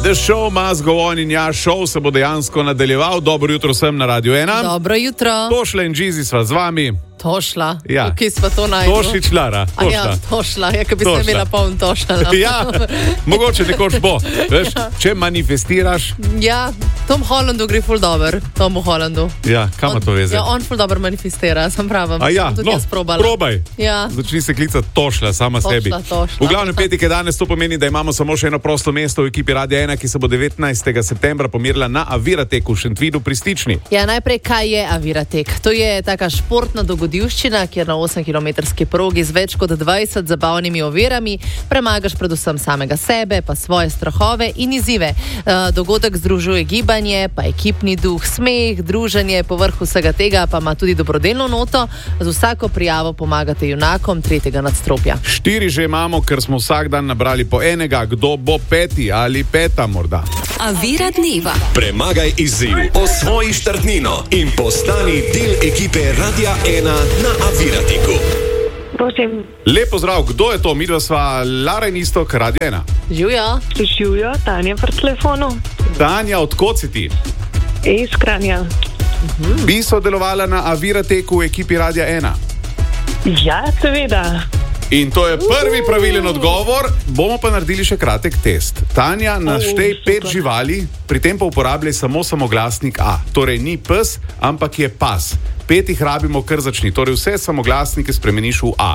The show must go on in show se bo dejansko nadaljeval. Dobro jutro sem na Radio 1. Dobro jutro. Tošla in Džizi sva z vami. Tošla. Ja. Kje sva to najdel? Tošič Lara. Tošla. Ja, ko bi se imela poln tošla. Ja, mogoče nekoč bo. Veš, če manifestiraš. Ja, Tom Hollandu gre ful dober. Tomu Hollandu. Ja, kam to veze? Ja, on ful dober manifestira, sem pravim. A ja, tudi jaz probala. Probaj. Ja. Začni se klicati Tošla sama sebi. Tošla. V glavnem petike danes to pomeni, da imamo samo še eno prosto mesto v ekipi Radio 1, ki se bo 19. septembra pomerila na Avirateku v Šentvidu pri Stični. Ja, najprej, kaj je Aviratek? To je taka športna dogodivščina, kjer na 8-kilometrski progi z več kot 20 zabavnimi ovirami premagaš predvsem samega sebe, pa svoje strahove in izzive. Dogodek združuje gibanje, pa ekipni duh, smeh, druženje, povrh vsega tega pa ima tudi dobrodelno noto. Z vsako prijavo pomagate junakom 3. nadstropja. 4 že imamo, ker smo vsak dan nabrali po enega. Kdo bo 5. ali 5. morda? Avira dneva. Premagaj izziv, osvoji štartnino in postani del ekipe Radia 1 na Avirateku. Prosim. Lep pozdrav, kdo je to? Midva sva Lara in Istok, Radio 1. Živjo. Živijo, Tanja pri telefonu. Tanja, od kod si ti? Iz Kranja. Bi sodelovala na Avirateku v ekipi Radio 1? Ja, seveda. In to je prvi pravilen odgovor. Bomo pa naredili še kratek test. Tanja, naštej 5 živali, pri tem pa uporabljaj samo samoglasnik A. Torej ni pes, ampak je pas. 5 jih rabimo, kar začni. Torej vse samoglasnike spremeniš v A.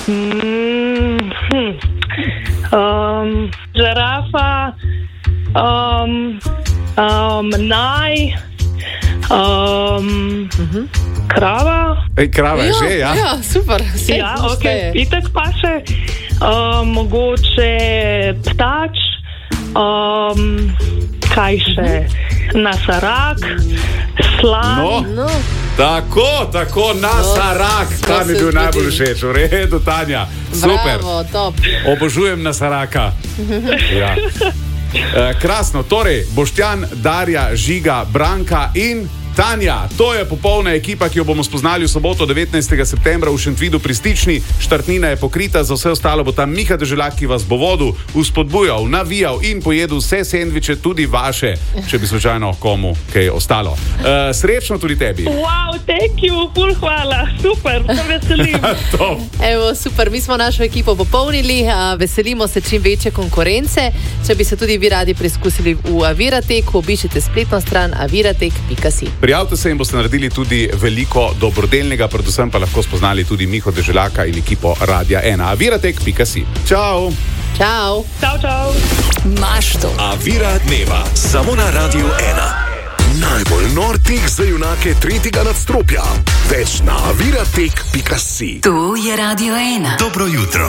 Žirafa, naj, krava. Krava je že, ja? Ja, super. Ja, ok, itak pa še. Mogoče ptač, kaj še? Nasarak, slan. No. Tako, nasarak. Tam je bil najbolj všeč. V redu, Tanja. Super. Bravo, top. Obožujem nasaraka. Ja. Krasno, torej Boštjan, Darja, Žiga, Branka in Tanja. To je popolna ekipa, ki jo bomo spoznali v soboto 19. septembra v Šentvidu pri Stični. Štartnina je pokrita, za vse ostalo bo tam Miha Deželak, ki vas bo vodil, vzpodbujal, navijal in pojedel vse sendviče, tudi vaše, če bi slučajno komu kaj ostalo. Srečno tudi tebi. Wow, thank you, ful hvala, super, se veselim. Evo, super, mi smo našo ekipo popolnili, veselimo se čim večje konkurence. Če bi se tudi vi radi preizkusili v Avirateku, obiščite spletno stran aviratek.si. Prijavite se in boste naredili tudi veliko dobrodelnega, predvsem pa lahko spoznali tudi Miho Deželaka in ekipo Radia 1. Aviratek.si. Čau! Čau! Čau! Maš to. Avira dneva, samo na Radio 1. Najbolj nor tek za junake 3. nadstropja. Več na aviratek.si. Tu je Radio 1. Dobro jutro.